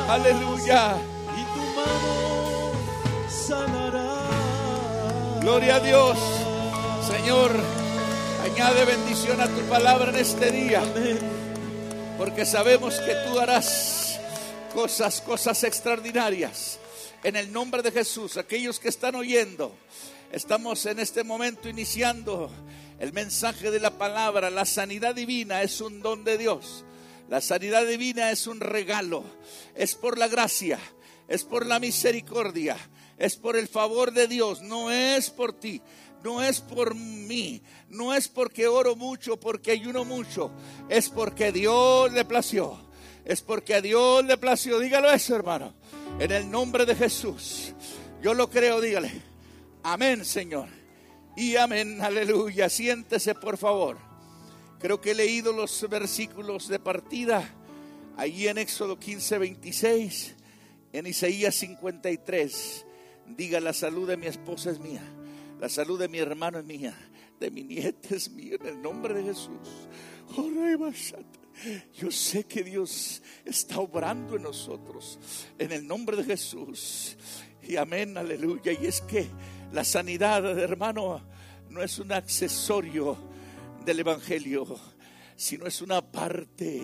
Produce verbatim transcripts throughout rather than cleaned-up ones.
Aleluya. Y tu mano sanará. Gloria a Dios. Señor, añade bendición a tu palabra en este día. Amén. Porque sabemos que tú harás cosas, cosas extraordinarias. En el nombre de Jesús, aquellos que están oyendo, estamos en este momento iniciando el mensaje de la palabra. La sanidad divina es un don de Dios. La sanidad divina es un regalo. Es por la gracia, es por la misericordia, es por el favor de Dios. No es por ti, no es por mí, no es porque oro mucho, porque ayuno mucho. Es porque Dios le plació. Es porque a Dios le plació. Dígalo eso, hermano. En el nombre de Jesús. Yo lo creo, dígale. Amén, Señor. Y amén, aleluya. Siéntese, por favor. Creo que he leído los versículos de partida. Allí en Éxodo quince, veintiséis. En Isaías cincuenta y tres. Diga, la salud de mi esposa es mía. La salud de mi hermano es mía. De mi nieta es mía. En el nombre de Jesús. Oh, yo sé que Dios está obrando en nosotros. En el nombre de Jesús. Y amén, aleluya. Y es que la sanidad, hermano, no es un accesorio del evangelio, sino es una parte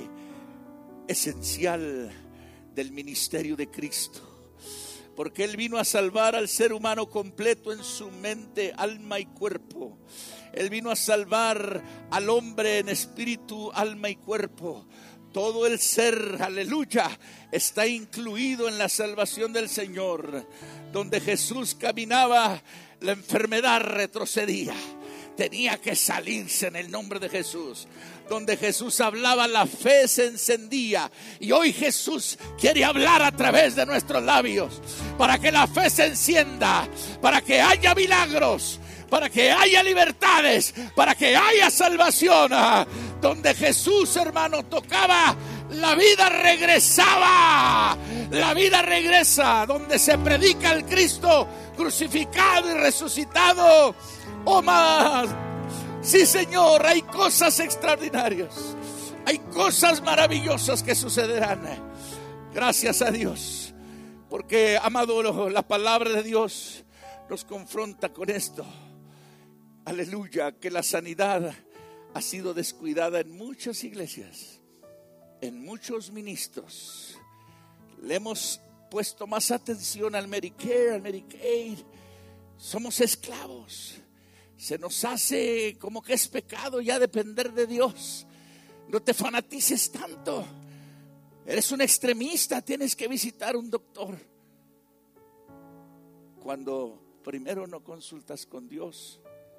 esencial del ministerio de Cristo. Porque Él vino a salvar al ser humano completo en su mente, alma y cuerpo. Él vino a salvar al hombre en espíritu, alma y cuerpo. Todo el ser, aleluya, está incluido en la salvación del Señor. Donde Jesús caminaba, la enfermedad retrocedía. Tenía que salirse en el nombre de Jesús. Donde Jesús hablaba, la fe se encendía. Y hoy Jesús quiere hablar a través de nuestros labios, para que la fe se encienda, para que haya milagros, para que haya libertades, para que haya salvación. Donde Jesús, hermano, tocaba, la vida regresaba. La vida regresa. Donde se predica el Cristo crucificado y resucitado. Oh, más. Sí, Señor, hay cosas extraordinarias. Hay cosas maravillosas que sucederán. Gracias a Dios. Porque, amado, la palabra de Dios nos confronta con esto. Aleluya, que la sanidad ha sido descuidada en muchas iglesias, en muchos ministros. Le hemos puesto más atención al Medicare, al Medicaid. Somos esclavos. Se nos hace como que es pecado ya depender de Dios. No te fanatices tanto. Eres un extremista, tienes que visitar un doctor. Cuando primero no consultas con Dios,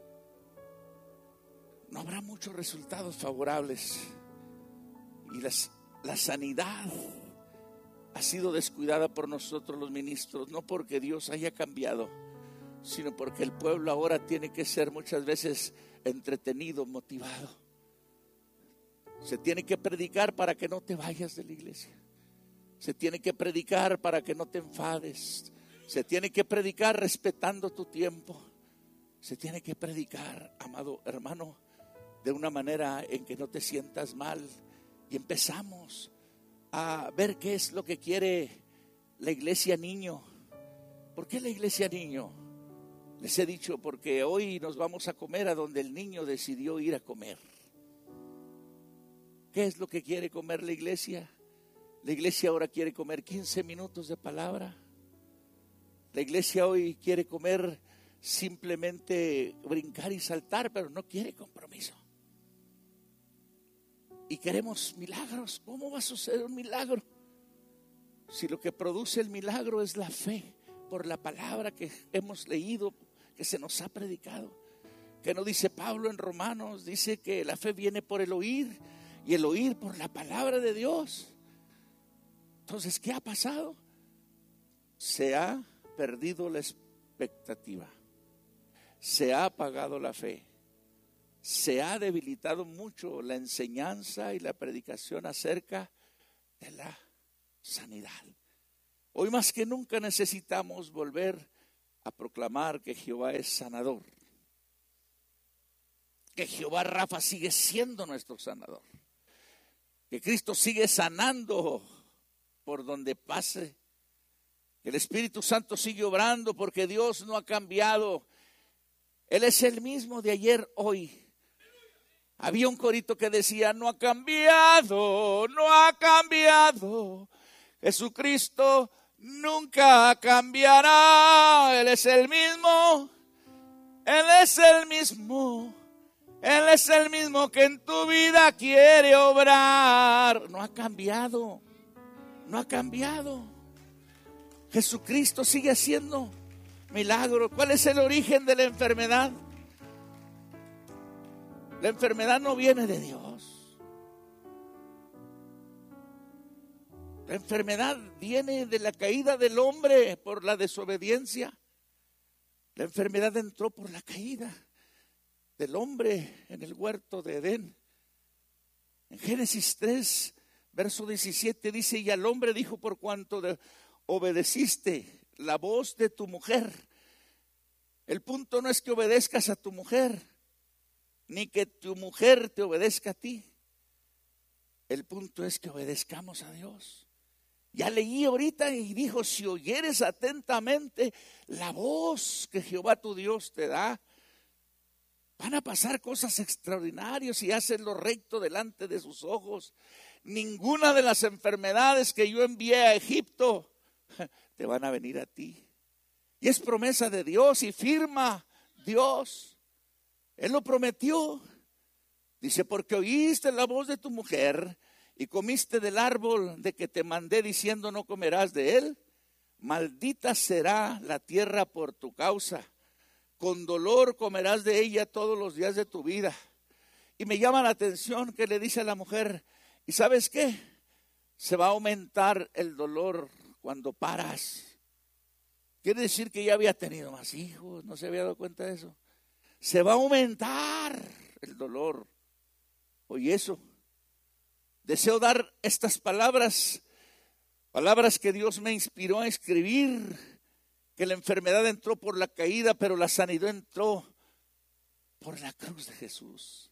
no habrá muchos resultados favorables. Y las, la sanidad ha sido descuidada por nosotros los ministros, no porque Dios haya cambiado, sino porque el pueblo ahora tiene que ser muchas veces entretenido, motivado. Se tiene que predicar para que no te vayas de la iglesia. Se tiene que predicar para que no te enfades. Se tiene que predicar respetando tu tiempo. Se tiene que predicar, amado hermano, de una manera en que no te sientas mal. Y empezamos a ver qué es lo que quiere la iglesia niño. ¿Por qué la iglesia niño? Les he dicho, porque hoy nos vamos a comer a donde el niño decidió ir a comer. ¿Qué es lo que quiere comer la iglesia? La iglesia ahora quiere comer quince minutos de palabra. La iglesia hoy quiere comer simplemente brincar y saltar, pero no quiere compromiso. Y queremos milagros. ¿Cómo va a suceder un milagro? Si lo que produce el milagro es la fe por la palabra que hemos leído, que se nos ha predicado. Que no dice Pablo en Romanos, dice que la fe viene por el oír y el oír por la palabra de Dios. Entonces, ¿qué ha pasado? Se ha perdido la expectativa, se ha apagado la fe, se ha debilitado mucho la enseñanza y la predicación acerca de la sanidad. Hoy más que nunca necesitamos volver a proclamar que Jehová es sanador, que Jehová Rafa sigue siendo nuestro sanador, que Cristo sigue sanando por donde pase. El Espíritu Santo sigue obrando porque Dios no ha cambiado. Él es el mismo de ayer, hoy. Había un corito que decía, no ha cambiado, no ha cambiado. Jesucristo nunca cambiará. Él es el mismo, Él es el mismo. Él es el mismo que en tu vida quiere obrar. No ha cambiado, no ha cambiado. Jesucristo sigue haciendo milagros. ¿Cuál es el origen de la enfermedad? La enfermedad no viene de Dios. La enfermedad viene de la caída del hombre por la desobediencia. La enfermedad entró por la caída del hombre en el huerto de Edén. En Génesis tres, verso diecisiete dice, y al hombre dijo, por cuanto de, obedeciste la voz de tu mujer. El punto no es que obedezcas a tu mujer, ni que tu mujer te obedezca a ti. El punto es que obedezcamos a Dios. Ya leí ahorita y dijo, si oyeres atentamente la voz que Jehová tu Dios te da, van a pasar cosas extraordinarias si haces lo recto delante de sus ojos. Ninguna de las enfermedades que yo envié a Egipto te van a venir a ti. Y es promesa de Dios y firma Dios. Él lo prometió. Dice, porque oíste la voz de tu mujer y comiste del árbol de que te mandé diciendo no comerás de él, maldita será la tierra por tu causa. Con dolor comerás de ella todos los días de tu vida. Y me llama la atención que le dice a la mujer, ¿y sabes qué? Se va a aumentar el dolor cuando paras. Quiere decir que ya había tenido más hijos, ¿no se había dado cuenta de eso? Se va a aumentar el dolor. Oye eso, deseo dar estas palabras, palabras que Dios me inspiró a escribir, que la enfermedad entró por la caída, pero la sanidad entró por la cruz de Jesús.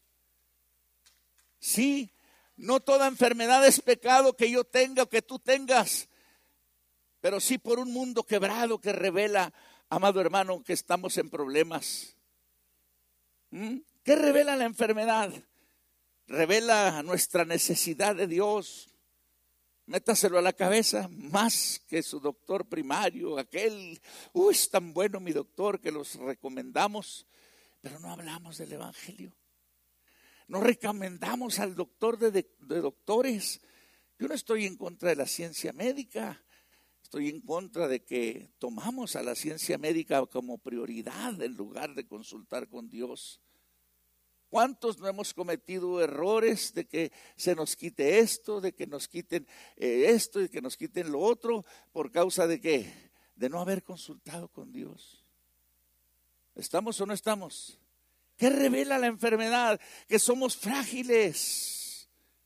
Sí, no toda enfermedad es pecado que yo tenga o que tú tengas, pero sí por un mundo quebrado que revela, amado hermano, que estamos en problemas. ¿Mm? ¿Qué revela la enfermedad? Revela nuestra necesidad de Dios. Métaselo a la cabeza, más que su doctor primario, aquel, uy, es tan bueno mi doctor que los recomendamos, pero no hablamos del evangelio. No recomendamos al doctor de, de, de doctores. Yo no estoy en contra de la ciencia médica, estoy en contra de que tomamos a la ciencia médica como prioridad en lugar de consultar con Dios. ¿Cuántos no hemos cometido errores de que se nos quite esto, de que nos quiten eh, esto y que nos quiten lo otro por causa de qué? De no haber consultado con Dios. ¿Estamos o no estamos? ¿Qué revela la enfermedad? Que somos frágiles.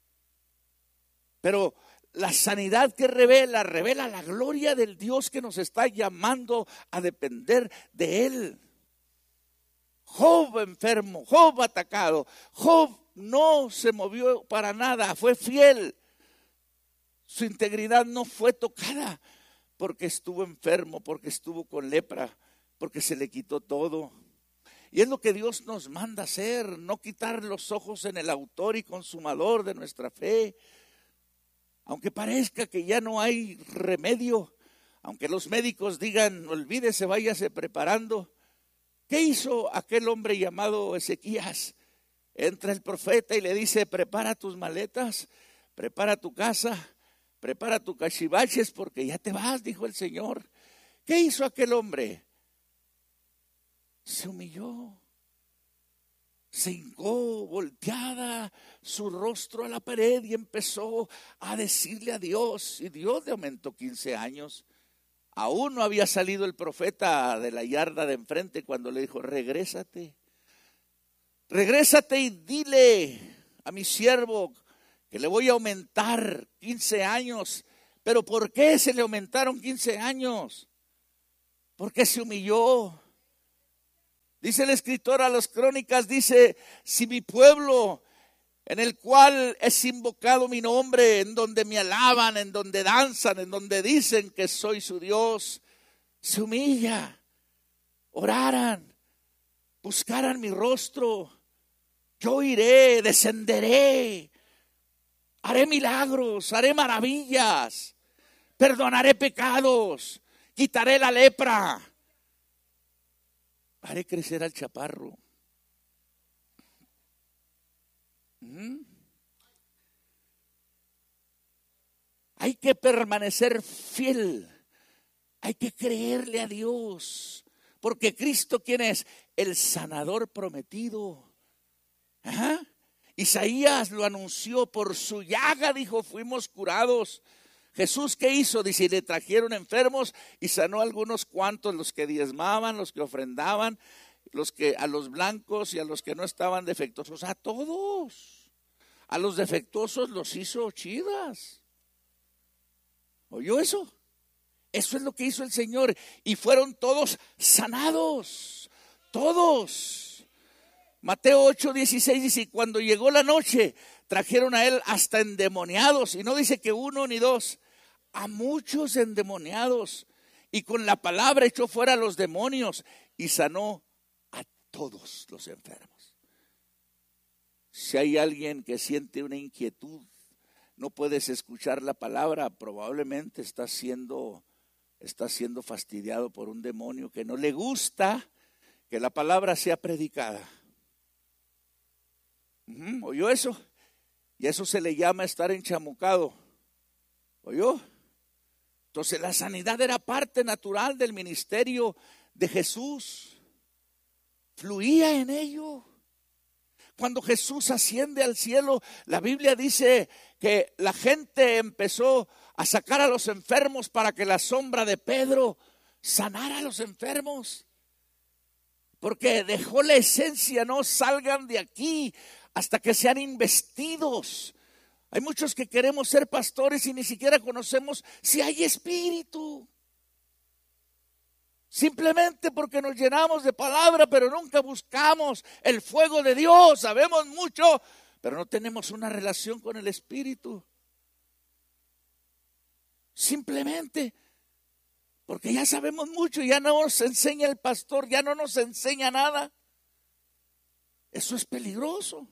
Pero la sanidad que revela, revela la gloria del Dios que nos está llamando a depender de Él. Job enfermo, Job atacado, Job no se movió para nada, fue fiel. Su integridad no fue tocada porque estuvo enfermo, porque estuvo con lepra, porque se le quitó todo. Y es lo que Dios nos manda hacer, no quitar los ojos en el autor y consumador de nuestra fe. Aunque parezca que ya no hay remedio, aunque los médicos digan, olvídese, váyase preparando. ¿Qué hizo aquel hombre llamado Ezequías? Entra el profeta y le dice, prepara tus maletas, prepara tu casa, prepara tu cachivaches porque ya te vas, dijo el Señor. ¿Qué hizo aquel hombre? Se humilló, se hincó volteada su rostro a la pared y empezó a decirle a Dios. Y Dios le aumentó quince años. Aún no había salido el profeta de la yarda de enfrente cuando le dijo, regrésate, regrésate y dile a mi siervo que le voy a aumentar quince años. ¿Pero por qué se le aumentaron quince años? Porque se humilló. Dice el escritor a las Crónicas, dice, si mi pueblo en el cual es invocado mi nombre, en donde me alaban, en donde danzan, en donde dicen que soy su Dios, se humilla, oraran, buscaran mi rostro, yo iré, descenderé, haré milagros, haré maravillas, perdonaré pecados, quitaré la lepra, haré crecer al chaparro. ¿Mm? Hay que permanecer fiel, hay que creerle a Dios, porque Cristo, ¿quién es? El sanador prometido. Ajá. Isaías lo anunció, por su llaga, dijo, fuimos curados. Jesús, ¿qué hizo? Dice, le trajeron enfermos y sanó a algunos cuantos, los que diezmaban, los que ofrendaban, los que a los blancos y a los que no estaban defectuosos, a todos. A los defectuosos los hizo chidas. ¿Oyó eso? Eso es lo que hizo el Señor, y fueron todos sanados, todos. Mateo ocho, dieciséis dice, cuando llegó la noche, trajeron a él hasta endemoniados, y no dice que uno ni dos, a muchos endemoniados, y con la palabra echó fuera a los demonios y sanó a todos los enfermos. Si hay alguien que siente una inquietud, no puedes escuchar la palabra, probablemente está siendo, está siendo fastidiado por un demonio que no le gusta que la palabra sea predicada. Uh-huh. ¿Oyó eso? Y eso se le llama estar enchamucado. ¿Oyó? Entonces la sanidad era parte natural del ministerio de Jesús. Fluía en ello. Cuando Jesús asciende al cielo, la Biblia dice que la gente empezó a sacar a los enfermos para que la sombra de Pedro sanara a los enfermos. Porque dejó la esencia, no salgan de aquí hasta que sean investidos. Hay muchos que queremos ser pastores y ni siquiera conocemos si hay espíritu. Simplemente porque nos llenamos de palabra, pero nunca buscamos el fuego de Dios. Sabemos mucho, pero no tenemos una relación con el Espíritu. Simplemente porque ya sabemos mucho, ya no nos enseña el pastor, ya no nos enseña nada. Eso es peligroso.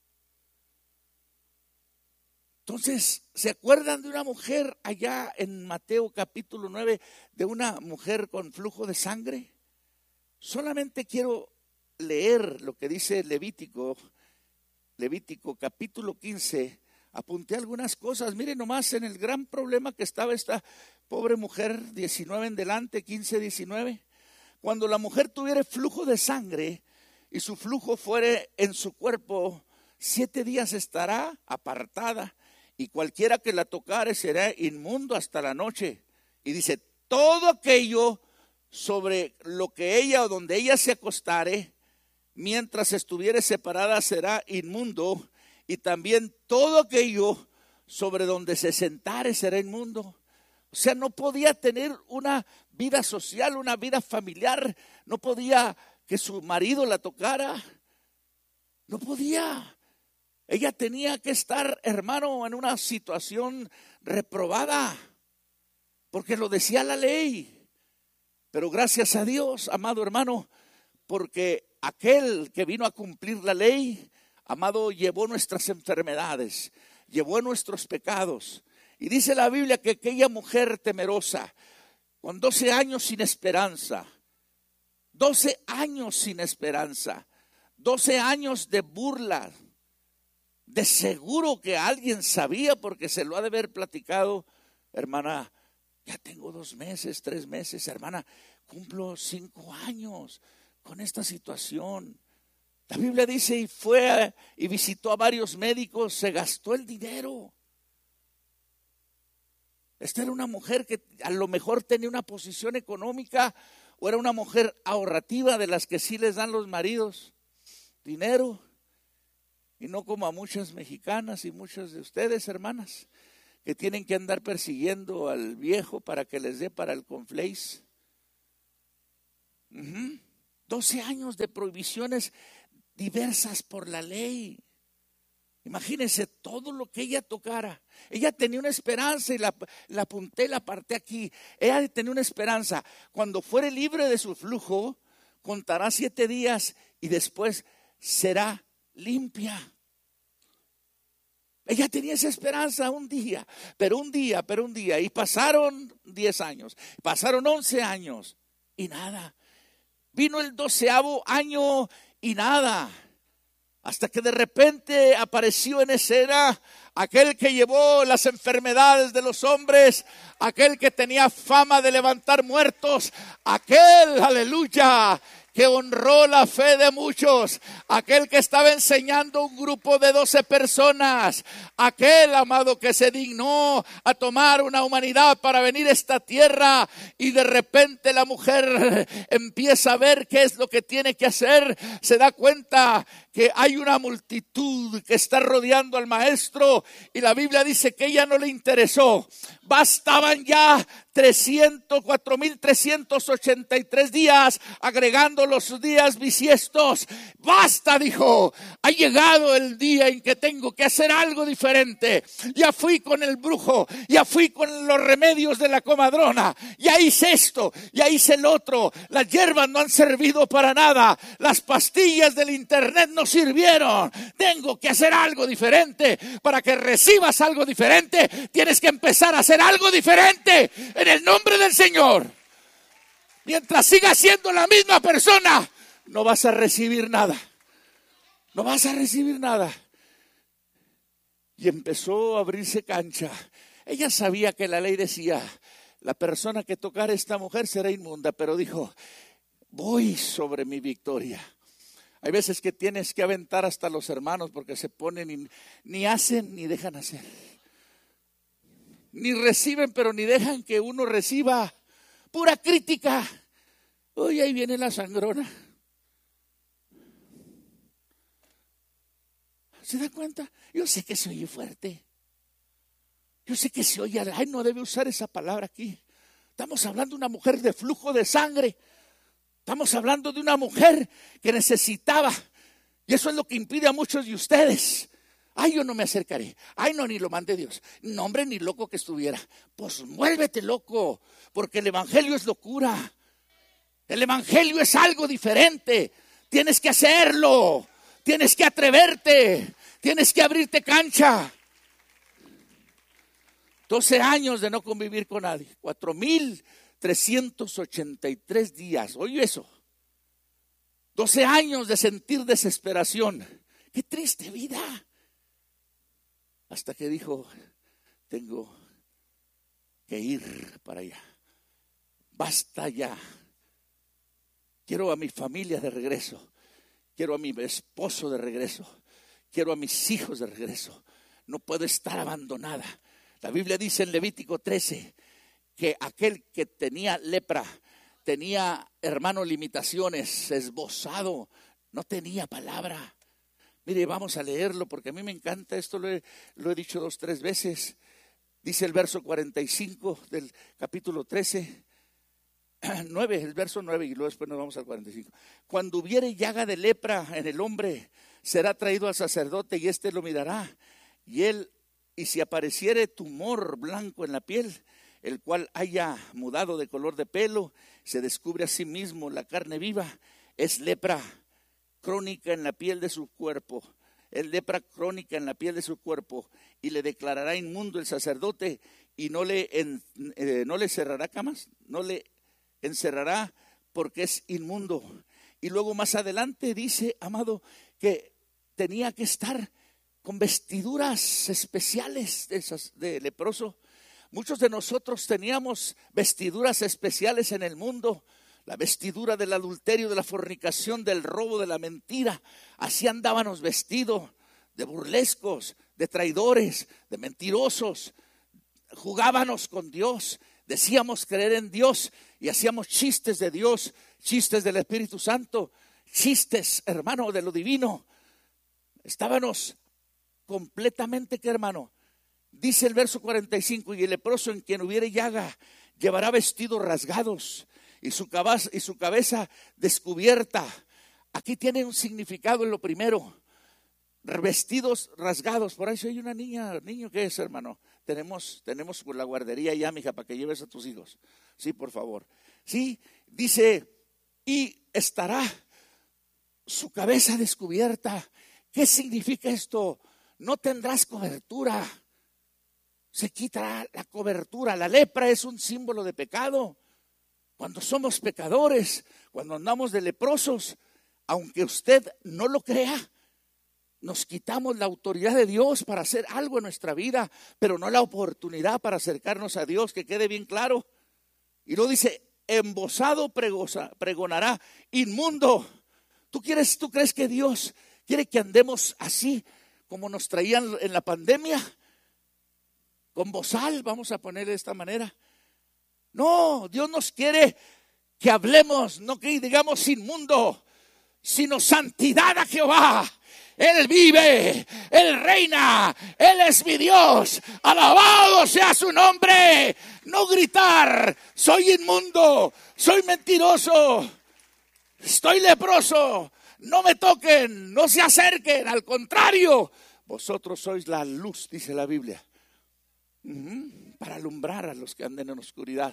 Entonces, ¿se acuerdan de una mujer allá en Mateo capítulo nueve, de una mujer con flujo de sangre? Solamente quiero leer lo que dice Levítico, Levítico capítulo quince. Apunté algunas cosas. Miren nomás en el gran problema que estaba esta pobre mujer, diecinueve en delante, quince, diecinueve. Cuando la mujer tuviera flujo de sangre y su flujo fuere en su cuerpo, siete días estará apartada. Y cualquiera que la tocare será inmundo hasta la noche. Y dice, todo aquello sobre lo que ella o donde ella se acostare, mientras estuviere separada, será inmundo. Y también todo aquello sobre donde se sentare será inmundo. O sea, no podía tener una vida social, una vida familiar. No podía que su marido la tocara. No podía. Ella tenía que estar, hermano, en una situación reprobada, porque lo decía la ley. Pero gracias a Dios, amado hermano, porque aquel que vino a cumplir la ley, amado, llevó nuestras enfermedades, llevó nuestros pecados. Y dice la Biblia que aquella mujer temerosa, con doce años sin esperanza, doce años sin esperanza, doce años de burla. De seguro que alguien sabía, porque se lo ha de haber platicado, hermana, ya tengo dos meses, tres meses, hermana, cumplo cinco años con esta situación. La Biblia dice, y fue a, y visitó a varios médicos, se gastó el dinero. Esta era una mujer que a lo mejor tenía una posición económica, o era una mujer ahorrativa, de las que sí les dan los maridos dinero. Y no como a muchas mexicanas y muchas de ustedes, hermanas, que tienen que andar persiguiendo al viejo para que les dé para el confleis. Uh-huh. doce años de prohibiciones diversas por la ley. Imagínense todo lo que ella tocara. Ella tenía una esperanza y la, la apunté, la aparté aquí. Ella tenía una esperanza. Cuando fuere libre de su flujo, contará siete días y después será limpia. Ella tenía esa esperanza un día, pero un día, pero un día. Y pasaron diez años, pasaron once años y nada. Vino el doceavo año y nada. Hasta que de repente apareció en escena aquel que llevó las enfermedades de los hombres, aquel que tenía fama de levantar muertos, aquel, aleluya, que honró la fe de muchos, aquel que estaba enseñando un grupo de doce personas, aquel, amado, que se dignó a tomar una humanidad para venir a esta tierra, y de repente la mujer empieza a ver qué es lo que tiene que hacer, se da cuenta que hay una multitud que está rodeando al maestro, y la Biblia dice que ella no le interesó. Bastaban ya trescientos, cuatro mil trescientos ochenta y tres días, agregando los días bisiestos. Basta, dijo, ha llegado el día en que tengo que hacer algo diferente. Ya fui con el brujo, ya fui con los remedios de la comadrona, ya hice esto, ya hice el otro. Las hierbas no han servido para nada, las pastillas del internet no sirvieron. Tengo que hacer algo diferente. Para que recibas algo diferente, tienes que empezar a hacer algo diferente en el nombre del Señor. Mientras sigas siendo la misma persona, no vas a recibir nada. No vas a recibir nada. Y empezó a abrirse cancha. Ella sabía que la ley decía, la persona que tocara a esta mujer será inmunda, pero dijo, voy sobre mi victoria. Hay veces que tienes que aventar hasta los hermanos porque se ponen y ni hacen ni dejan hacer. Ni reciben, pero ni dejan que uno reciba. Pura crítica. Uy, ahí viene la sangrona. ¿Se da cuenta? Yo sé que se oye fuerte. Yo sé que se oye, ay, no debe usar esa palabra aquí. Estamos hablando de una mujer de flujo de sangre. Estamos hablando de una mujer que necesitaba. Y eso es lo que impide a muchos de ustedes. Ay, yo no me acercaré. Ay, no, ni lo mande Dios. No, hombre, ni loco que estuviera. Pues muélvete, loco, porque el evangelio es locura. El evangelio es algo diferente. Tienes que hacerlo. Tienes que atreverte. Tienes que abrirte cancha. doce años de no convivir con nadie. Cuatro mil trescientos ochenta y tres días. Oye eso. doce años de sentir desesperación. Qué triste vida. Hasta que dijo, tengo que ir para allá. Basta ya. Quiero a mi familia de regreso. Quiero a mi esposo de regreso. Quiero a mis hijos de regreso. No puedo estar abandonada. La Biblia dice en Levítico trece que aquel que tenía lepra, tenía, hermano, limitaciones, esbozado, no tenía palabra. Mire, vamos a leerlo porque a mí me encanta esto, lo he, lo he dicho dos, tres veces. Dice el verso cuarenta y cinco del capítulo trece, nueve, el verso nueve, y luego después nos vamos al cuarenta y cinco. Cuando hubiere llaga de lepra en el hombre, será traído al sacerdote y éste lo mirará. Y él, y si apareciere tumor blanco en la piel, el cual haya mudado de color de pelo, se descubre a sí mismo la carne viva, es lepra crónica en la piel de su cuerpo, es lepra crónica en la piel de su cuerpo, y le declarará inmundo el sacerdote, y no le, en, eh, no le cerrará camas, no le encerrará porque es inmundo. Y luego más adelante dice, amado, que tenía que estar con vestiduras especiales de, esas, de leproso. Muchos de nosotros teníamos vestiduras especiales en el mundo. La vestidura del adulterio, de la fornicación, del robo, de la mentira. Así andábamos vestidos, de burlescos, de traidores, de mentirosos. Jugábamos con Dios, decíamos creer en Dios y hacíamos chistes de Dios, chistes del Espíritu Santo, chistes, hermano, de lo divino. Estábamos completamente, ¿qué, hermano? Dice el verso cuarenta y cinco, y el leproso en quien hubiere llaga llevará vestidos rasgados y su cabeza, y su cabeza descubierta. Aquí tiene un significado en lo primero. vestidos rasgados. Por ahí si hay una niña, niño, ¿qué es, hermano? Tenemos, tenemos por la guardería ya, mija, para que lleves a tus hijos. Sí, por favor. Sí, dice, y estará su cabeza descubierta. ¿Qué significa esto? No tendrás cobertura. Se quitará la cobertura. La lepra es un símbolo de pecado. Cuando somos pecadores, cuando andamos de leprosos, aunque usted no lo crea, nos quitamos la autoridad de Dios para hacer algo en nuestra vida, pero no la oportunidad para acercarnos a Dios, que quede bien claro. Y luego dice, embozado pregosa, pregonará, inmundo. ¿Tú quieres, tú crees que Dios quiere que andemos así como nos traían en la pandemia? Con bozal, vamos a poner de esta manera. No, Dios nos quiere que hablemos, no que digamos inmundo, sino santidad a Jehová. Él vive, Él reina, Él es mi Dios, alabado sea su nombre. No gritar, soy inmundo, soy mentiroso, estoy leproso, no me toquen, no se acerquen, al contrario, vosotros sois la luz, dice la Biblia, uh-huh, para alumbrar a los que anden en oscuridad.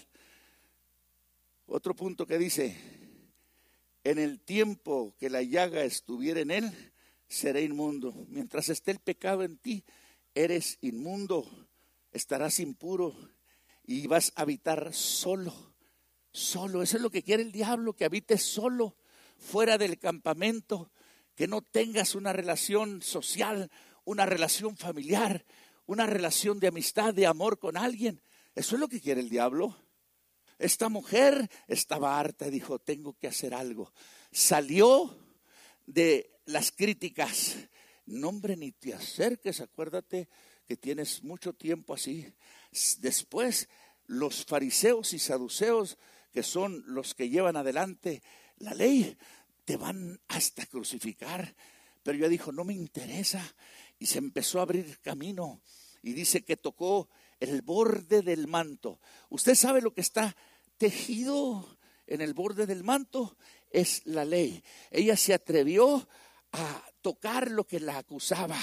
Otro punto que dice, en el tiempo que la llaga estuviera en él, seré inmundo. Mientras esté el pecado en ti, eres inmundo, estarás impuro y vas a habitar solo, solo. Eso es lo que quiere el diablo, que habites solo, fuera del campamento, que no tengas una relación social, una relación familiar, una relación de amistad, de amor con alguien. Eso es lo que quiere el diablo. Esta mujer estaba harta y dijo, tengo que hacer algo. Salió de las críticas. No, hombre, ni te acerques, acuérdate que tienes mucho tiempo así. Después, los fariseos y saduceos, que son los que llevan adelante la ley, te van hasta crucificar. Pero ella dijo, no me interesa. Y se empezó a abrir camino. Y dice que tocó el borde del manto. ¿Usted sabe lo que está tejido en el borde del manto? Es la ley. Ella se atrevió a tocar lo que la acusaba.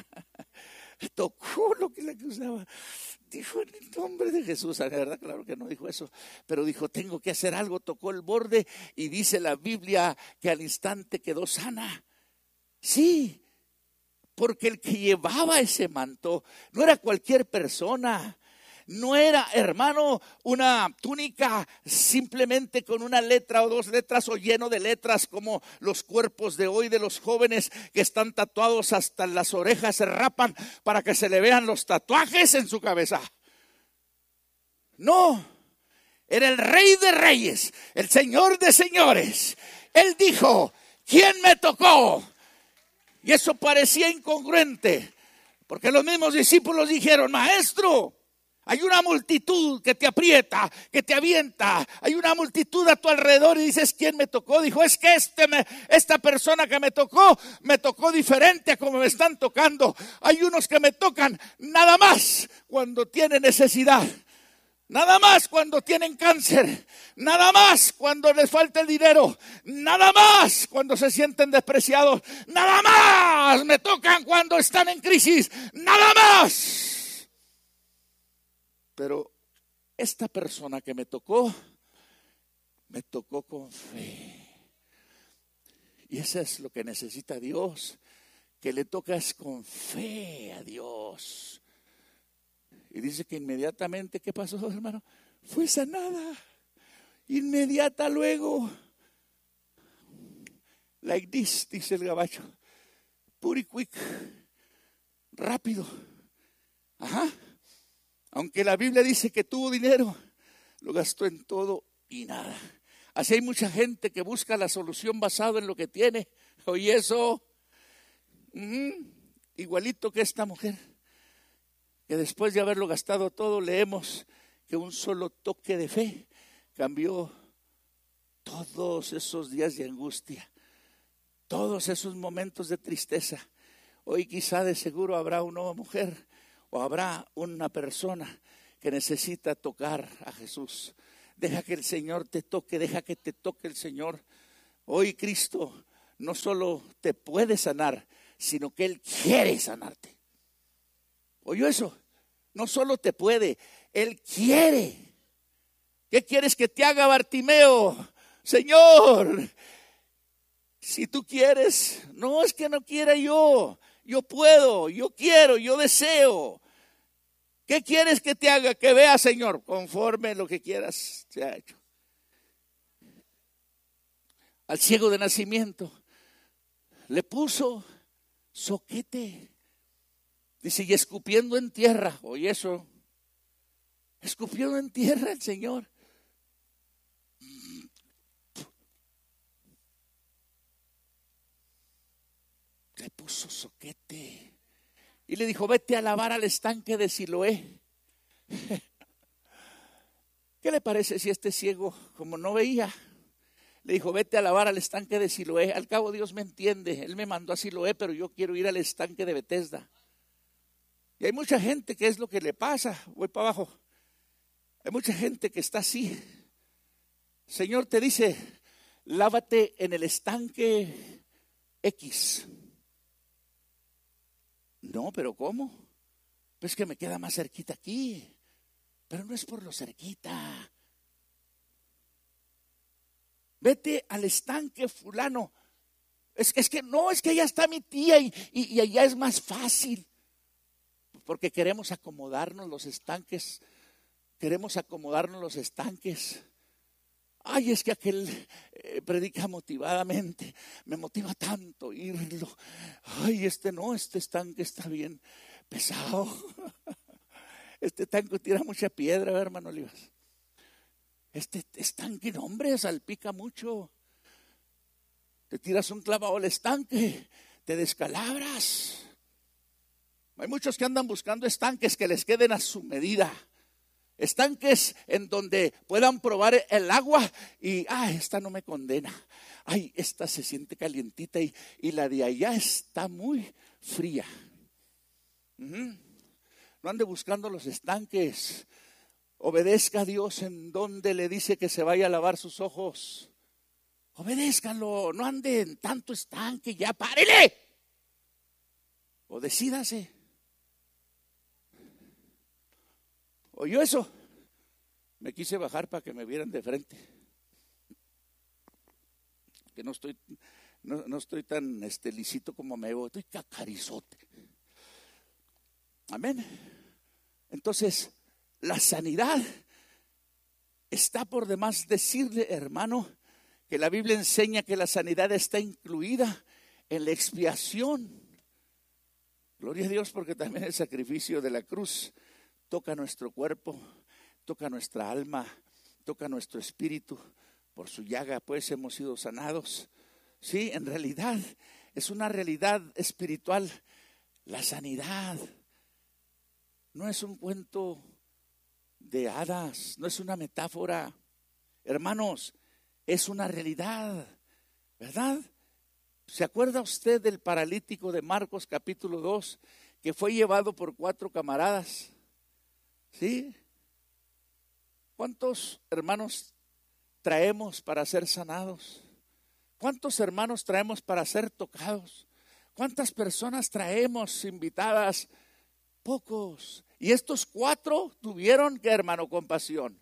Tocó lo que la acusaba. Dijo, en el nombre de Jesús, la verdad, claro que no dijo eso, pero dijo, tengo que hacer algo. Tocó el borde y dice la Biblia que al instante quedó sana. Sí, porque el que llevaba ese manto no era cualquier persona. No era, hermano, una túnica simplemente con una letra o dos letras o lleno de letras como los cuerpos de hoy de los jóvenes que están tatuados hasta las orejas, se rapan para que se le vean los tatuajes en su cabeza. No, era el Rey de Reyes, el Señor de Señores. Él dijo, ¿quién me tocó? Y eso parecía incongruente, porque los mismos discípulos dijeron, maestro, hay una multitud que te aprieta, que te avienta. Hay una multitud a tu alrededor y dices, ¿quién me tocó? Dijo, es que este me, esta persona que me tocó, me tocó diferente a como me están tocando. Hay unos que me tocan nada más cuando tienen necesidad. Nada más cuando tienen cáncer, nada más cuando les falta el dinero, nada más cuando se sienten despreciados, nada más me tocan cuando están en crisis, nada más. Pero esta persona que me tocó, me tocó con fe. Y eso es lo que necesita Dios, que le tocas con fe a Dios. Y dice que inmediatamente, ¿qué pasó, hermano? Fue sanada. Inmediata luego. Like this, dice el gabacho. Pretty quick. Rápido. Ajá. Aunque la Biblia dice que tuvo dinero, lo gastó en todo y nada. Así hay mucha gente que busca la solución basada en lo que tiene. Oye, eso. Uh-huh. Igualito que esta mujer, que después de haberlo gastado todo, leemos que un solo toque de fe cambió todos esos días de angustia, todos esos momentos de tristeza. Hoy quizá de seguro habrá una mujer o habrá una persona que necesita tocar a Jesús. Deja que el Señor te toque, deja que te toque el Señor. Hoy Cristo no solo te puede sanar, sino que Él quiere sanarte. ¿Oyó eso? No solo te puede, Él quiere. ¿Qué quieres que te haga, Bartimeo? Señor, si tú quieres. No es que no quiera yo. Yo puedo, yo quiero, yo deseo. ¿Qué quieres que te haga? Que vea, Señor, conforme lo que quieras se ha hecho. Al ciego de nacimiento le puso zoquete. Dice, y escupiendo en tierra, oye eso, escupiendo en tierra el Señor. Le puso zoquete. Y le dijo, vete a lavar al estanque de Siloé. ¿Qué le parece si este ciego, como no veía, le dijo, vete a lavar al estanque de Siloé? Al cabo Dios me entiende, Él me mandó a Siloé, pero yo quiero ir al estanque de Betesda. Y hay mucha gente que es lo que le pasa. Voy para abajo. Hay mucha gente que está así. Señor te dice, lávate en el estanque X. No, pero ¿cómo? Pues que me queda más cerquita aquí. Pero no es por lo cerquita. Vete al estanque fulano. Es, es que no, es que allá está mi tía y, y, y allá es más fácil. Porque queremos acomodarnos los estanques. Queremos acomodarnos los estanques. Ay, es que aquel eh, predica motivadamente. Me motiva tanto oírlo. Ay, este no, este estanque está bien pesado. Este estanque tira mucha piedra, ¿verdad, hermano Olivas? Este estanque, no, hombre, salpica mucho. Te tiras un clavado al estanque, te descalabras. Hay muchos que andan buscando estanques que les queden a su medida. Estanques en donde puedan probar el agua y, ah, esta no me condena. Ay, esta se siente calientita y, y la de allá está muy fría. Uh-huh. No ande buscando los estanques. Obedezca a Dios en donde le dice que se vaya a lavar sus ojos. Obedézcalo, no ande en tanto estanque, ya párele. O decídase. ¿Oyó eso? Me quise bajar para que me vieran de frente. Que no estoy, no, no estoy tan este, lisito como me veo, estoy cacarizote. Amén. Entonces, la sanidad está por demás decirle, hermano, que la Biblia enseña que la sanidad está incluida en la expiación. Gloria a Dios, porque también el sacrificio de la cruz toca nuestro cuerpo, toca nuestra alma, toca nuestro espíritu. Por su llaga pues hemos sido sanados. Sí, en realidad es una realidad espiritual. La sanidad no es un cuento de hadas, no es una metáfora. Hermanos, es una realidad, ¿verdad? ¿Se acuerda usted del paralítico de Marcos capítulo dos que fue llevado por cuatro camaradas? ¿Sí? ¿Cuántos hermanos traemos para ser sanados? ¿Cuántos hermanos traemos para ser tocados? ¿Cuántas personas traemos invitadas? Pocos. Y estos cuatro tuvieron, ¿qué, hermano? Compasión.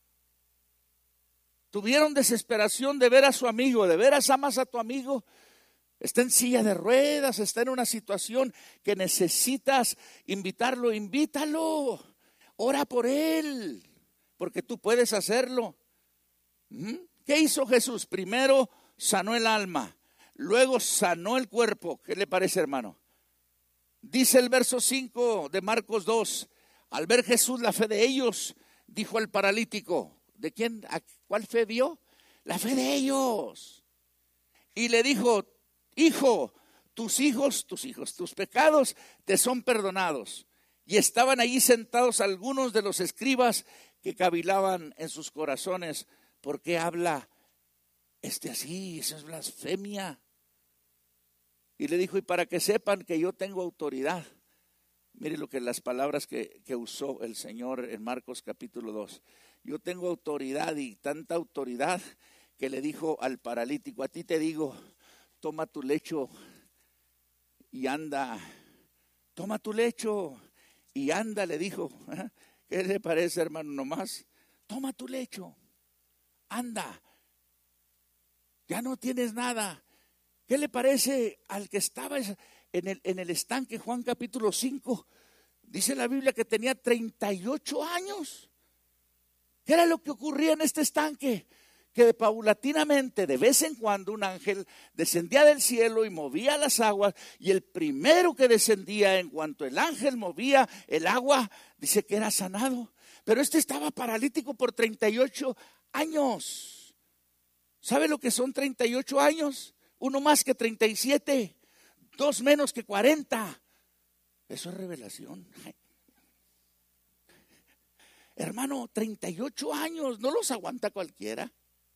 Tuvieron desesperación de ver a su amigo. ¿De veras amas a tu amigo? Está en silla de ruedas, está en una situación que necesitas invitarlo, invítalo. Ora por él, porque tú puedes hacerlo. ¿Qué hizo Jesús? Primero sanó el alma, luego sanó el cuerpo. ¿Qué le parece, hermano? Dice el verso cinco de Marcos dos, al ver Jesús la fe de ellos, dijo al paralítico, ¿de quién? ¿A cuál fe vio? La fe de ellos. Y le dijo, hijo, tus hijos, tus hijos, tus pecados te son perdonados. Y estaban allí sentados algunos de los escribas que cavilaban en sus corazones. ¿Por qué habla este así? Eso es blasfemia. Y le dijo, y para que sepan que yo tengo autoridad. Mire lo que las palabras que, que usó el Señor en Marcos capítulo dos. Yo tengo autoridad y tanta autoridad que le dijo al paralítico, a ti te digo, toma tu lecho y anda, toma tu lecho y anda, le dijo. ¿Qué le parece, hermano? Nomás, toma tu lecho, anda, ya no tienes nada. ¿Qué le parece al que estaba en el, en el estanque? Juan capítulo cinco, dice la Biblia que tenía treinta y ocho años. ¿Qué era lo que ocurría en este estanque? Que paulatinamente, de vez en cuando, un ángel descendía del cielo y movía las aguas, y el primero que descendía, en cuanto el ángel movía el agua, dice que era sanado. Pero este estaba paralítico por treinta y ocho años. ¿Sabe lo que son treinta y ocho años? Uno más que treinta y siete, dos menos que cuarenta. Eso es revelación. Hermano, treinta y ocho años, no los aguanta cualquiera.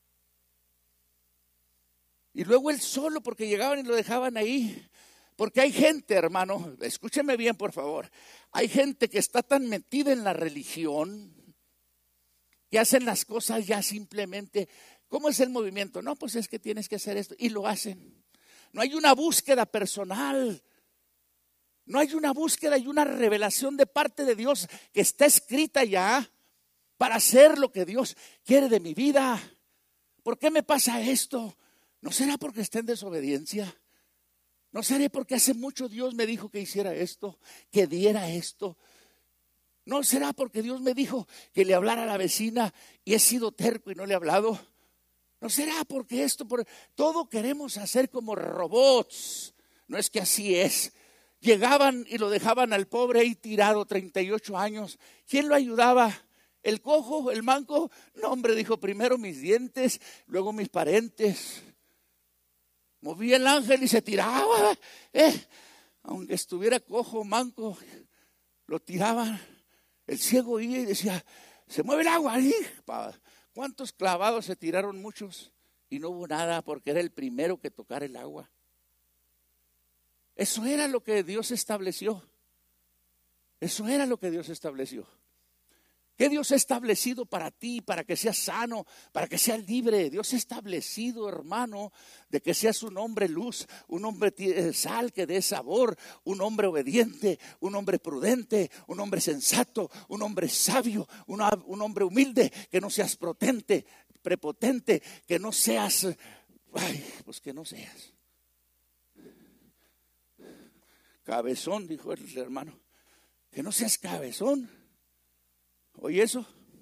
Y luego él solo, porque llegaban y lo dejaban ahí. Porque hay gente, hermano, escúcheme bien por favor, hay gente que está tan metida en la religión que hacen las cosas ya simplemente. ¿Cómo es el movimiento? No, pues es que tienes que hacer esto, y lo hacen. No hay una búsqueda personal, no hay una búsqueda y una revelación de parte de Dios que está escrita ya para hacer lo que Dios quiere de mi vida. ¿Por qué me pasa esto? ¿No será porque está en desobediencia? ¿No será porque hace mucho Dios me dijo que hiciera esto, que diera esto? ¿No será porque Dios me dijo que le hablara a la vecina y he sido terco y no le he hablado? ¿No será porque esto, por... todo queremos hacer como robots? No es que así es. Llegaban y lo dejaban al pobre ahí tirado treinta y ocho años. ¿Quién lo ayudaba? ¿El cojo? ¿El manco? No, hombre, dijo, primero mis dientes, luego mis parientes. Movía el ángel y se tiraba, eh, aunque estuviera cojo, manco, lo tiraban. El ciego oía y decía, se mueve el agua. ¿Cuántos clavados se tiraron? Muchos, y no hubo nada porque era el primero que tocara el agua. Eso era lo que Dios estableció. Eso era lo que Dios estableció. ¿Qué Dios ha establecido para ti? Para que seas sano, para que seas libre. Dios ha establecido, hermano, de que seas un hombre luz, un hombre sal que dé sabor, un hombre obediente, un hombre prudente, un hombre sensato, un hombre sabio, una, un hombre humilde, que no seas protente, prepotente, que no seas, ay, pues que no seas cabezón, dijo el hermano, que no seas cabezón. ¿Oye eso?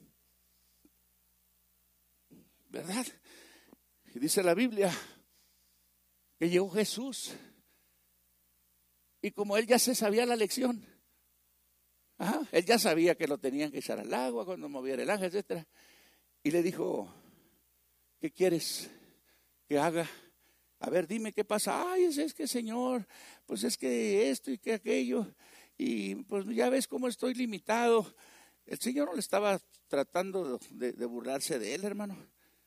¿Verdad? Y dice la Biblia que llegó Jesús y como él ya se sabía la lección, ajá, él ya sabía que lo tenían que echar al agua cuando moviera el ángel, etcétera. Y le dijo, ¿qué quieres que haga? A ver, dime qué pasa. Ay, es, es que Señor, pues es que esto y que aquello, y pues ya ves cómo estoy limitado. El Señor no le estaba tratando de, de burlarse de él, hermano.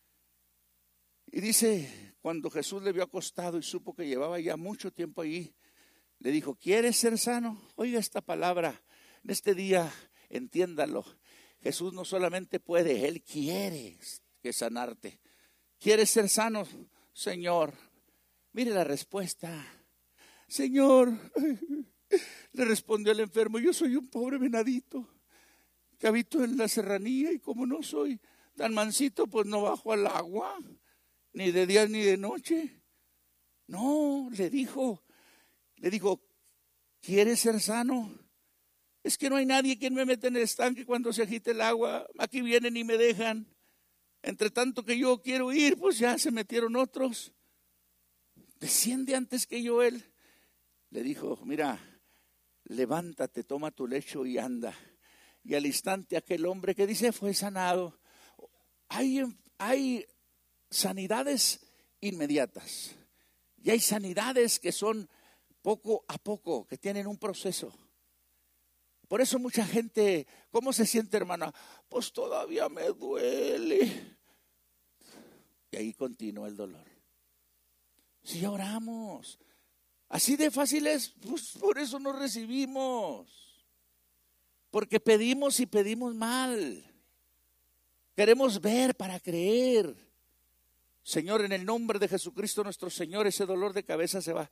Y dice, cuando Jesús le vio acostado y supo que llevaba ya mucho tiempo allí, le dijo, ¿quieres ser sano? Oiga esta palabra, en este día, entiéndalo. Jesús no solamente puede, Él quiere que sanarte. ¿Quieres ser sano, Señor? Mire la respuesta. Señor, le respondió el enfermo, yo soy un pobre venadito que habito en la serranía y como no soy tan mansito, pues no bajo al agua, ni de día ni de noche. No, le dijo, le dijo, ¿quieres ser sano? Es que no hay nadie quien me mete en el estanque cuando se agite el agua. Aquí vienen y me dejan. Entre tanto que yo quiero ir, pues ya se metieron otros. Desciende antes que yo él. Le dijo, mira, levántate, toma tu lecho y anda. Y al instante aquel hombre que dice fue sanado. Hay, hay sanidades inmediatas y hay sanidades que son poco a poco, que tienen un proceso. Por eso mucha gente, ¿cómo se siente, hermana? Pues todavía me duele. Y ahí continúa el dolor. Si oramos, así de fácil es, pues por eso no recibimos. Porque pedimos y pedimos mal. Queremos ver para creer. Señor, en el nombre de Jesucristo nuestro Señor, ese dolor de cabeza se va.